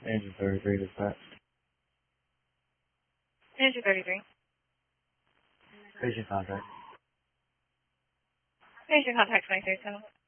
Engine 33 dispatch. Engine 33. Patient contact. Patient contact 23-7.